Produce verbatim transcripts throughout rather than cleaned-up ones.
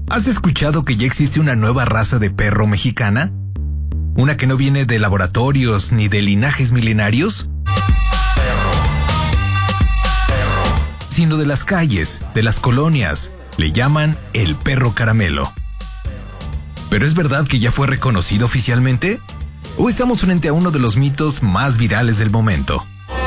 ¿Has escuchado que ya existe una nueva raza de perro mexicana? ¿Una que no viene de laboratorios ni de linajes milenarios? Sino de las calles, de las colonias. Le llaman el perro caramelo. ¿Pero es verdad que ya fue reconocido oficialmente? ¿O estamos frente a uno de los mitos más virales del momento?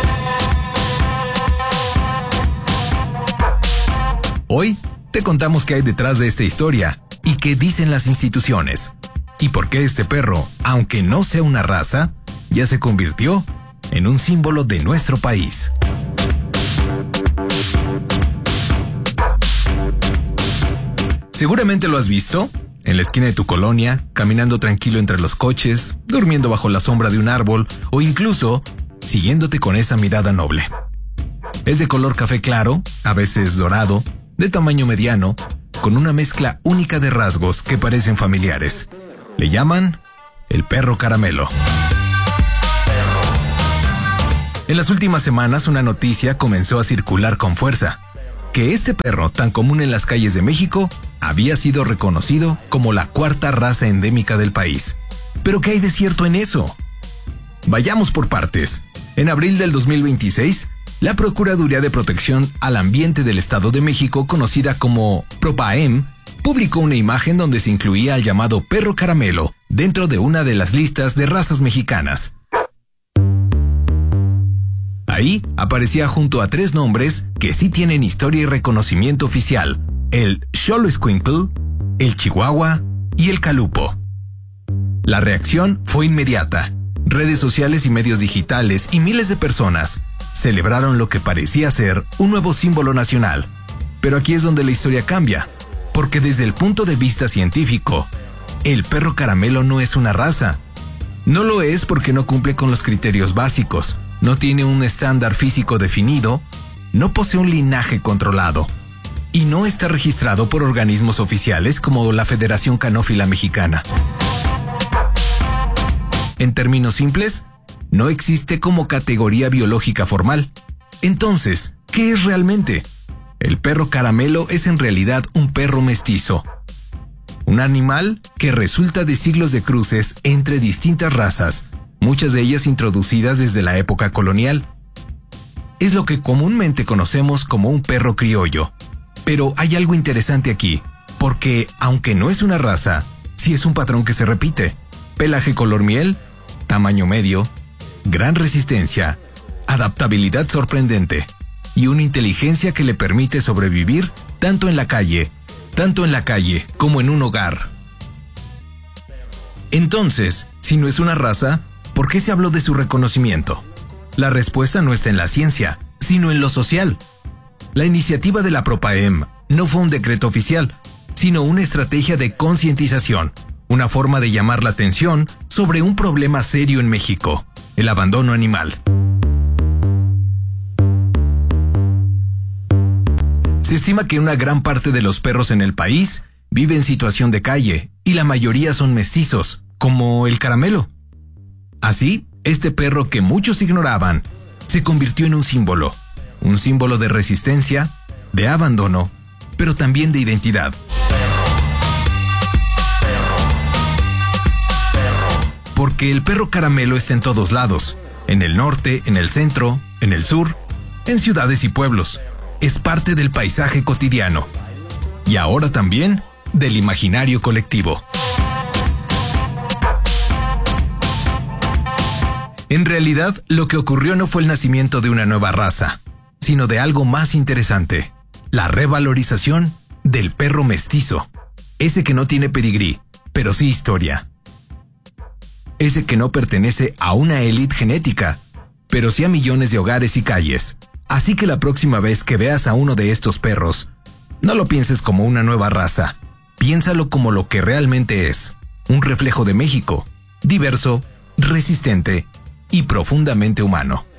Hoy te contamos qué hay detrás de esta historia y qué dicen las instituciones. Y por qué este perro, aunque no sea una raza, ya se convirtió en un símbolo de nuestro país. Seguramente lo has visto en la esquina de tu colonia, caminando tranquilo entre los coches, durmiendo bajo la sombra de un árbol o incluso siguiéndote con esa mirada noble. Es de color café claro, a veces dorado, de tamaño mediano, con una mezcla única de rasgos que parecen familiares. Le llaman el perro caramelo. En las últimas semanas una noticia comenzó a circular con fuerza, que este perro tan común en las calles de México había sido reconocido como la cuarta raza endémica del país. ¿Pero qué hay de cierto en eso? Vayamos por partes. En abril del dos mil veintiséis, la Procuraduría de Protección al Ambiente del Estado de México, conocida como PROPAEM, publicó una imagen donde se incluía al llamado perro caramelo dentro de una de las listas de razas mexicanas. Ahí aparecía junto a tres nombres que sí tienen historia y reconocimiento oficial: el Xoloitzcuintli, el Chihuahua y el Calupo. La reacción fue inmediata. Redes sociales y medios digitales y miles de personas celebraron lo que parecía ser un nuevo símbolo nacional. Pero aquí es donde la historia cambia, porque desde el punto de vista científico, el perro caramelo no es una raza. No lo es porque no cumple con los criterios básicos, no tiene un estándar físico definido, no posee un linaje controlado y no está registrado por organismos oficiales como la Federación Canófila Mexicana. En términos simples, no existe como categoría biológica formal. Entonces, ¿qué es realmente? El perro caramelo es en realidad un perro mestizo. Un animal que resulta de siglos de cruces entre distintas razas, muchas de ellas introducidas desde la época colonial. Es lo que comúnmente conocemos como un perro criollo. Pero hay algo interesante aquí, porque aunque no es una raza, sí es un patrón que se repite. Pelaje color miel, tamaño medio, gran resistencia, adaptabilidad sorprendente y una inteligencia que le permite sobrevivir tanto en la calle, tanto en la calle como en un hogar. Entonces, si no es una raza, ¿por qué se habló de su reconocimiento? La respuesta no está en la ciencia, sino en lo social. La iniciativa de la PROPAEM no fue un decreto oficial, sino una estrategia de concientización, una forma de llamar la atención sobre un problema serio en México: el abandono animal. Se estima que una gran parte de los perros en el país vive en situación de calle y la mayoría son mestizos, como el caramelo. Así, este perro que muchos ignoraban se convirtió en un símbolo, un símbolo de resistencia, de abandono, pero también de identidad. Porque el perro caramelo está en todos lados, en el norte, en el centro, en el sur, en ciudades y pueblos. Es parte del paisaje cotidiano. Y ahora también del imaginario colectivo. En realidad, lo que ocurrió no fue el nacimiento de una nueva raza, sino de algo más interesante: la revalorización del perro mestizo. Ese que no tiene pedigrí, pero sí historia. Ese que no pertenece a una élite genética, pero sí a millones de hogares y calles. Así que la próxima vez que veas a uno de estos perros, no lo pienses como una nueva raza. Piénsalo como lo que realmente es: un reflejo de México, diverso, resistente y profundamente humano.